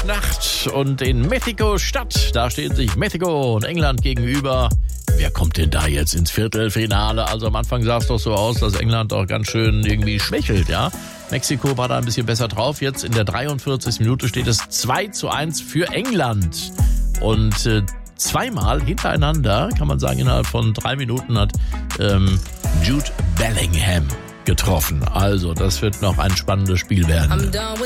Nacht und in Mexiko-Stadt, da stehen sich Mexiko und England gegenüber. Wer kommt denn da jetzt ins Viertelfinale? Also am Anfang sah es doch so aus, dass England doch ganz schön irgendwie schwächelt, ja. Mexiko war da ein bisschen besser drauf. Jetzt in der 43. Minute steht es 2:1 für England. Und zweimal hintereinander, kann man sagen, innerhalb von 3 Minuten hat Jude Bellingham getroffen. Also das wird noch ein spannendes Spiel werden.